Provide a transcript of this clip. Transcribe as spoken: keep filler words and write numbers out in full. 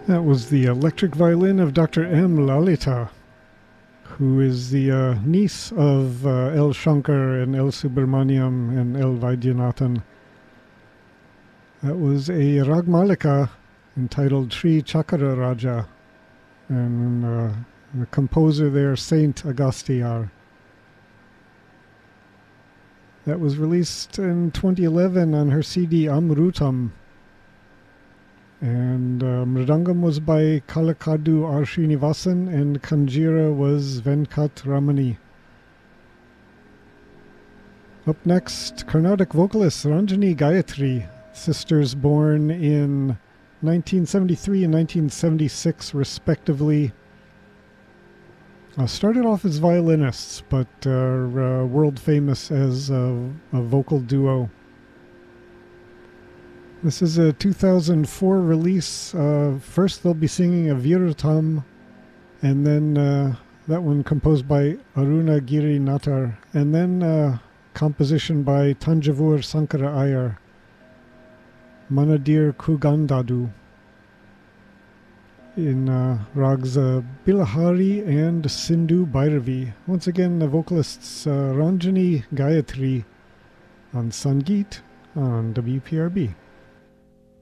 That was the electric violin of Doctor M. Lalita, who is the uh, niece of uh, L. Shankar and L. Subramaniam and L. Vaidyanathan. That was a Ragmalika entitled Sri Chakra Raja, and uh, the composer there, Saint Agastiyar. That was released in twenty eleven on her C D Amrutam. And uh, Mridangam was by Kalakadu R. Srinivasan, and Kanjira was Venkat Ramani. Up next, Carnatic vocalist Ranjani Gayatri, sisters born in nineteen seventy-three and nineteen seventy-six respectively. Uh, started off as violinists, but are uh, world famous as a, a vocal duo. This is a two thousand four release. Uh, first they'll be singing a Viratam, and then uh, that one composed by Aruna Giri Natar, and then uh, composition by Tanjavur Sankara Iyer, Manadir Kugandadu, in uh, rags uh, Bilahari and Sindhu Bhairavi. Once again, the vocalists uh, Ranjani Gayatri on Sangeet on W P R B.